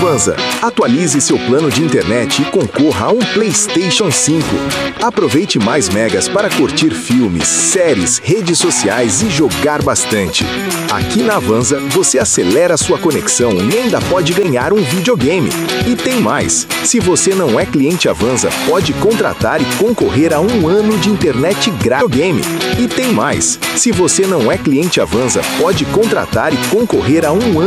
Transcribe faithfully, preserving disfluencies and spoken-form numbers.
Avanza. Atualize seu plano de internet e concorra a um PlayStation cinco. Aproveite mais megas para curtir filmes, séries, redes sociais e jogar bastante. Aqui na Avanza, você acelera sua conexão e ainda pode ganhar um videogame. E tem mais! Se você não é cliente Avanza, pode contratar e concorrer a um ano de internet grátis. E tem mais! Se você não é cliente Avanza, pode contratar e concorrer a um ano